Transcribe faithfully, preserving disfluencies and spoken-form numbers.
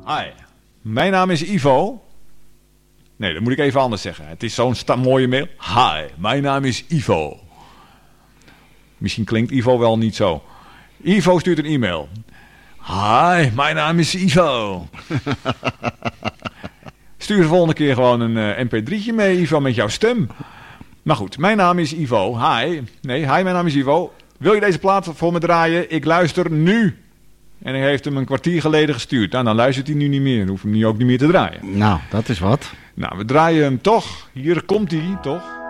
Hi, mijn naam is Ivo. Nee, dat moet ik even anders zeggen. Het is zo'n sta- mooie mail. Hi, mijn naam is Ivo. Misschien klinkt Ivo wel niet zo. Ivo stuurt een e-mail. Hi, mijn naam is Ivo. Stuur de volgende keer gewoon een uh, M P drietje mee, Ivo, met jouw stem. Maar goed, mijn naam is Ivo. Hi. Nee, hi, mijn naam is Ivo. Wil je deze plaat voor me draaien? Ik luister nu. En hij heeft hem een kwartier geleden gestuurd. Nou, dan luistert hij nu niet meer. Dan hoeft hem nu ook niet meer te draaien. Nou, dat is wat. Nou, we draaien hem toch. Hier komt hij, toch?